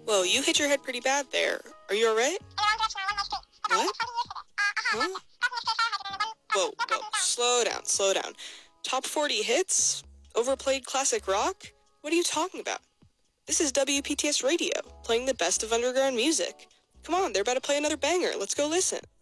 Whoa, you hit your head pretty bad there. Are you alright? What? Huh? Whoa, slow down. Top 40 hits? Overplayed classic rock? What are you talking about? This is WPTS Radio, playing the best of underground music. Come on, they're about to play another banger. Let's go listen.